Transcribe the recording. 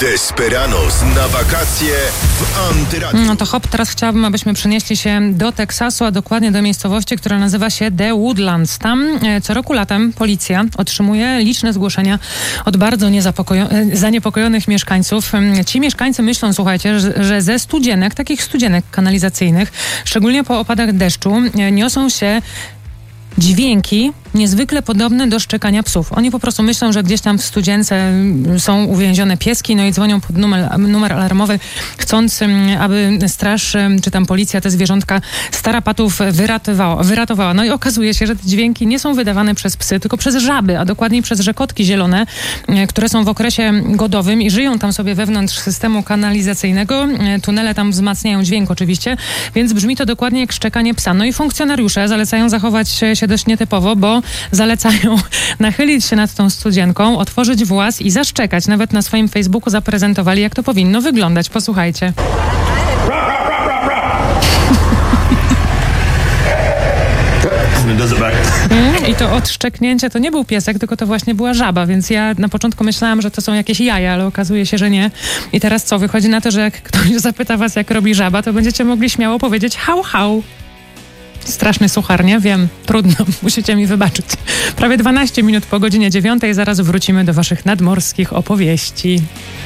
Desperados na wakacje w Antyradiu. No to hop, teraz chciałabym, abyśmy przenieśli się do Teksasu, a dokładnie do miejscowości, która nazywa się The Woodlands. Tam co roku latem policja otrzymuje liczne zgłoszenia od bardzo zaniepokojonych mieszkańców. Ci mieszkańcy myślą, słuchajcie, że ze studzienek, takich studzienek kanalizacyjnych, szczególnie po opadach deszczu, niosą się dźwięki niezwykle podobne do szczekania psów. Oni po prostu myślą, że gdzieś tam w studzience są uwięzione pieski, no i dzwonią pod numer alarmowy, chcąc, aby straż czy tam policja te zwierzątka z tarapatów wyratowała. No i okazuje się, że te dźwięki nie są wydawane przez psy, tylko przez żaby, a dokładniej przez rzekotki zielone, które są w okresie godowym i żyją tam sobie wewnątrz systemu kanalizacyjnego. Tunele tam wzmacniają dźwięk oczywiście, więc brzmi to dokładnie jak szczekanie psa. No i funkcjonariusze zalecają zachować się dość nietypowo, bo zalecają nachylić się nad tą studzienką, otworzyć włas i zaszczekać. Nawet na swoim Facebooku zaprezentowali, jak to powinno wyglądać. Posłuchajcie. I to odszczeknięcie to nie był piesek, tylko to właśnie była żaba, więc ja na początku myślałam, że to są jakieś jaja, ale okazuje się, że nie. I teraz co? Wychodzi na to, że jak ktoś zapyta was, jak robi żaba, to będziecie mogli śmiało powiedzieć hał, hał. Straszny suchar, nie? Wiem, trudno, musicie mi wybaczyć. Prawie 12 minut po godzinie 9, zaraz wrócimy do waszych nadmorskich opowieści.